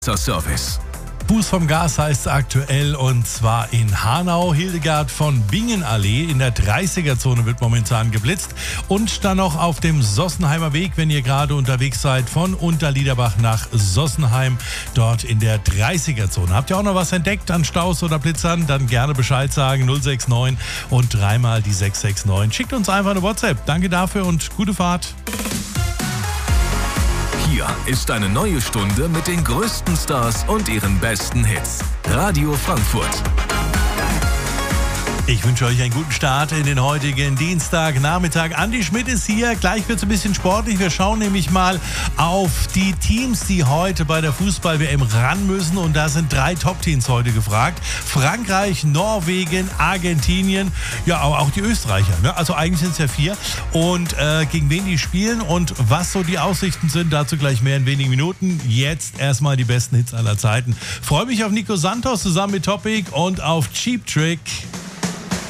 Service. Fuß vom Gas heißt es aktuell, und zwar in Hanau. Hildegard von Bingenallee in der 30er-Zone wird momentan geblitzt. Und dann noch auf dem Sossenheimer Weg, wenn ihr gerade unterwegs seid, von Unterliederbach nach Sossenheim, dort in der 30er-Zone. Habt ihr auch noch was entdeckt an Staus oder Blitzern? Dann gerne Bescheid sagen, 069 und dreimal die 669. Schickt uns einfach eine WhatsApp. Danke dafür und gute Fahrt. Hier ist eine neue Stunde mit den größten Stars und ihren besten Hits. Radio Frankfurt. Ich wünsche euch einen guten Start in den heutigen Dienstagnachmittag. Andi Schmidt ist hier. Gleich wird es ein bisschen sportlich. Wir schauen nämlich mal auf die Teams, die heute bei der Fußball-WM ran müssen. Und da sind 3 Top-Teams heute gefragt. Frankreich, Norwegen, Argentinien, ja, aber auch die Österreicher. Ne? Also eigentlich sind es ja 4. Und gegen wen die spielen und was so die Aussichten sind, dazu gleich mehr in wenigen Minuten. Jetzt erstmal die besten Hits aller Zeiten. Freue mich auf Nico Santos zusammen mit Topic und auf Cheap Trick.